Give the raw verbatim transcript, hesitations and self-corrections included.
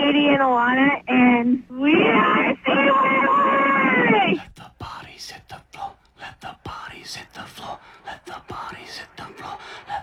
Katie and Alana, and we are Seaweed! Let the bodies hit the floor. Let the bodies hit the floor. Let the bodies hit the floor. Let